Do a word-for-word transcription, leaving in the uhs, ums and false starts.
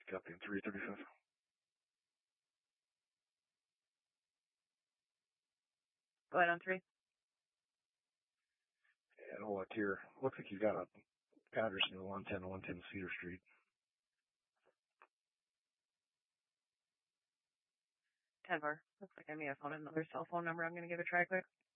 Copy in three thirty-five. Go ahead on three. Yeah, no luck here. Looks like you got a address in the one ten to one ten Cedar Street. ten four. Looks like I may have found another cell phone number. I'm going to give it a try quick.